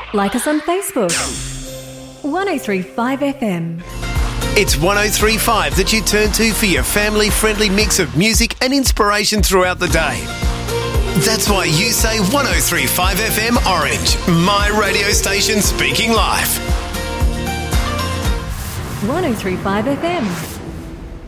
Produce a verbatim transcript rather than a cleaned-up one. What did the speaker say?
Like us on Facebook. one oh three point five F M. It's one oh three point five that you turn to for your family-friendly mix of music and inspiration throughout the day. That's why you say one oh three point five F M Orange, my radio station speaking life. one oh three point five F M.